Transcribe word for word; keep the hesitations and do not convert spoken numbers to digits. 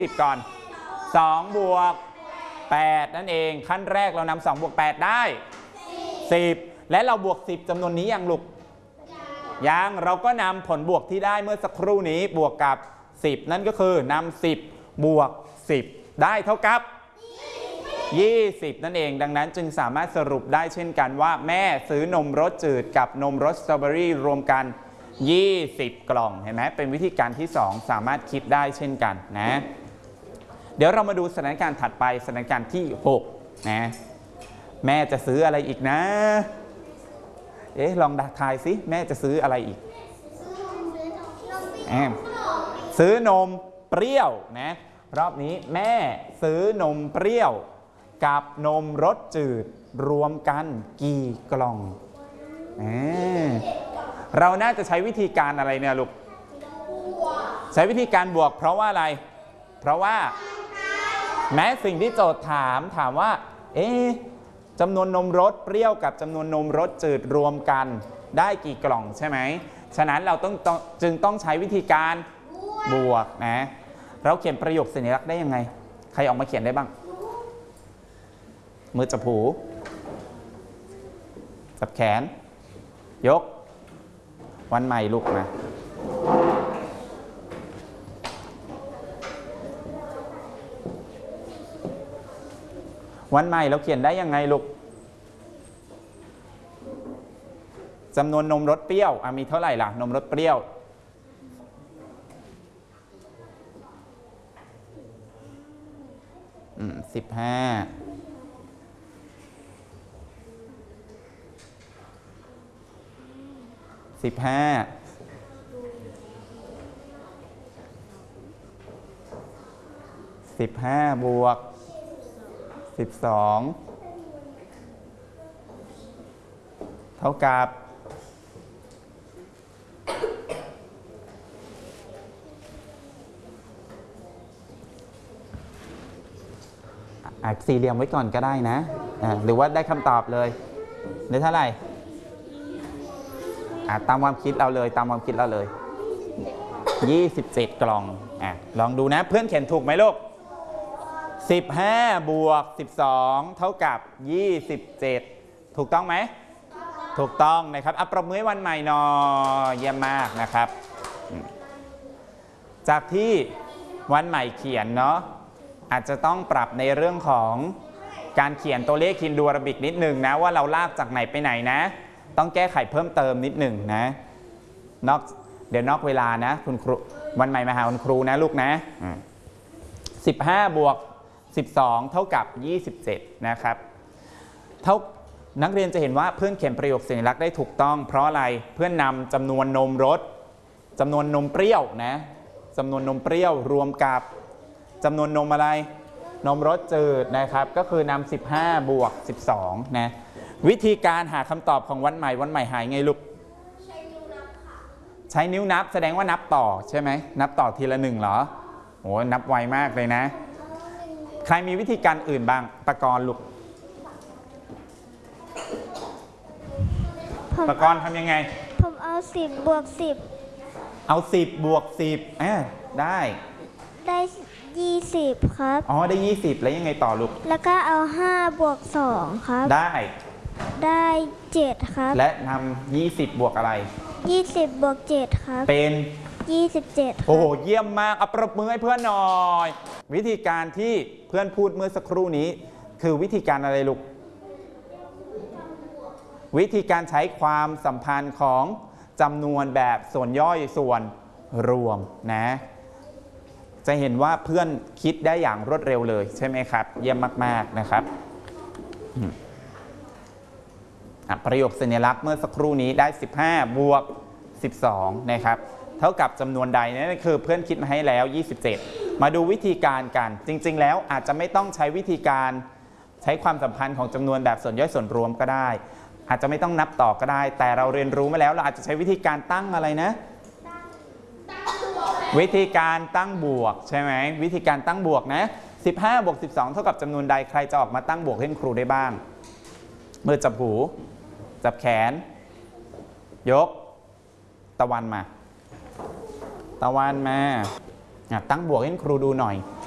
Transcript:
สิบก่อนสองบวกแปดนั่นเองขั้นแรกเรานำสองบวกแปดได้สิบและเราบวกสิบจำนวนนี้ยังลูกยังเราก็นำผลบวกที่ได้เมื่อสักครู่นี้บวกกับสิบนั่นก็คือนำสิบบวกสิบได้เท่ากับยี่สิบนั่นเองดังนั้นจึงสามารถสรุปได้เช่นกันว่าแม่ซื้อนมรสจืดกับนมรสสตรอเบอรี่รวมกันยี่สิบกล่องเห็นไหมเป็นวิธีการที่สองสามารถคิดได้เช่นกันนะเดี๋ยวเรามาดูสถานการณ์ถัดไปสถานการณ์ที่หกนะแม่จะซื้ออะไรอีกนะเอ๊ะลองทายสิแม่จะซื้ออะไรอีกซื้อนมเปรี้ยวนะรอบนี้แม่ซื้อนมเปรี้ยวกับนมรสจืดรวมกันกี่กล่องเออเราน่าจะใช้วิธีการอะไรเนี่ยลูกใช้วิธีการบวกเพราะว่าอะไรเพราะว่าแม้สิ่งที่โจทย์ถามถามว่าเอ๊ะจำนวนนมรสเปรี้ยวกับจำนวนนมรสจืดรวมกันได้กี่กล่องใช่ไหมฉะนั้นเราต้องจึงต้องใช้วิธีการบวกนะเราเขียนประโยคสัญลักษณ์ได้ยังไงใครออกมาเขียนได้บ้างมือจับหูจับแขนยกวันใหม่ลุกมาวันใหม่เราเขียนได้ยังไงลูกจำนวนนมรสเปรี้ยวมีเท่าไหร่ล่ะนมรสเปรี้ยวอืมสิบห้าสิบห้าสิบห้าบวกสิบสองเท่ากับอ่ะสี่เหลี่ยมไว้ก่อนก็ได้นะอ่าหรือว่าได้คำตอบเลยได้เท่าไหร่อ่ะตามความคิดเราเลยตามความคิดเราเลยยี่สิบเจ็ดกล่องอ่ะลองดูนะเพื่อนเขียนถูกไหมลูกสิบห้าบวกสิบสองเท่ากับยี่สิบเจ็ดถูกต้องไหมถูกต้องนะครับอ่ะปรบมือให้วันใหม่หน่อยเยี่ยมมากนะครับจากที่วันใหม่เขียนเนาะอาจจะต้องปรับในเรื่องของการเขียนตัวเลขฮินดูอาราบิกนิดหนึ่งนะว่าเราลากจากไหนไปไหนนะต้องแก้ไขเพิ่มเติมนิดหนึ่งนะนอกเดี๋ยวนอกเวลานะคุณครูวันใหม่มาหาคุณครูนะลูกนะสิบห้าบวกสิบสองเท่ากับยี่สิบเจ็ดนะครับเท่านักเรียนจะเห็นว่าเพื่อนเขียนประโยคสัญลักษณ์ได้ถูกต้องเพราะอะไรเพื่อนนำจำนวนนมรสจำนวนนมเปรี้ยวนะจำนวนนมเปรี้ยวรวมกับจำนวนนมอะไรนมรสจืดนะครับก็คือนำสิบห้าบวกสิบสองนะวิธีการหาคำตอบของวันใหม่วันใหม่หายไงลูกใช้นิ้วนับค่ะใช้นิ้วนับแสดงว่านับต่อใช่ไหมนับต่อทีละหนึ่งเหรอโอ้นับไวมากเลยนะใครมีวิธีการอื่นบ้างปกรณ์ลูกปกรณ์ทำยังไงผมเอาสิบบวกสิบเอาสิบบวกสิบอ่าได้ได้ยี่สิบครับอ๋อได้ยี่สิบแล้วยังไงต่อลูกแล้วก็เอาห้าบวกสองครับได้ได้เจ็ดครับและนำยี่สิบบวกอะไรยี่สิบบวกเจ็ดครับเป็นยี่สิบเจ็ดโอ้โหเยี่ยมมากเอาปรบมือให้เพื่อนหน่อยวิธีการที่เพื่อนพูดเมื่อสักครู่นี้คือวิธีการอะไรลูกวิธีการใช้ความสัมพันธ์ของจำนวนแบบส่วนย่อยส่วนรวมนะจะเห็นว่าเพื่อนคิดได้อย่างรวดเร็วเลยใช่ไหมครับเยี่ยมมากๆนะครับประโยคสัญลักษณ์เมื่อสักครู่นี้ได้สิบห้าบวกสิบสองนะครับเท่ากับจำนวนใดนั่นคือเพื่อนคิดมาให้แล้วยี่สิบเจ็ดมาดูวิธีการกันจริงๆแล้วอาจจะไม่ต้องใช้วิธีการใช้ความสัมพันธ์ของจำนวนแบบส่วนย่อยส่วนรวมก็ได้อาจจะไม่ต้องนับต่อก็ได้แต่เราเรียนรู้มาแล้วเราอาจจะใช้วิธีการตั้งอะไรนะวิธีการตั้งบวกใช่ไหมวิธีการตั้งบวกนะสิบห้าบวกสิบสองเท่ากับจำนวนใดใครจะออกมาตั้งบวกให้ครูได้บ้างมือจับหูจับแขนยกตะวันมาตะวันมาตั้งบวกให้ครูดูหน่อย